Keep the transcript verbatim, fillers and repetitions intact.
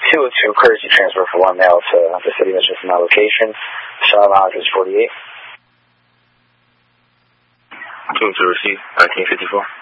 two oh two, courtesy transfer for one male to the city mission from my location. Charlotte Rogers forty-eight. two oh two received, nineteen fifty-four.